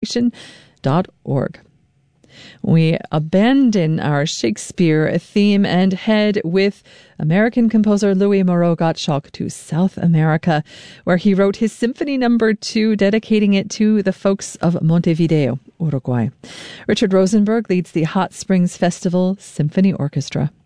Education.org. We abandon our Shakespeare theme and head with American composer Louis Moreau Gottschalk to South America, where he wrote his Symphony No. 2, dedicating it to the folks of Montevideo, Uruguay. Richard Rosenberg leads the Hot Springs Festival Symphony Orchestra.